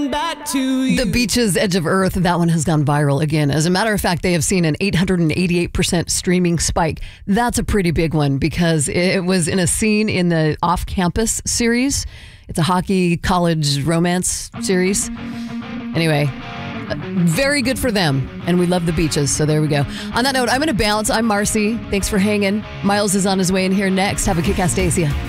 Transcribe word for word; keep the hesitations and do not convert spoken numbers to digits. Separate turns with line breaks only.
coming back to you.
The Beaches, Edge of Earth, that one has gone viral again. As a matter of fact, they have seen an eight hundred eighty-eight percent streaming spike. That's a pretty big one because it was in a scene in the Off Campus series. It's a hockey college romance series. Anyway, very good for them. And we love the Beaches. So there we go. On that note, I'm going to bounce. I'm Marcy. Thanks for hanging. Miles is on his way in here next. Have a kick-ass day. See ya.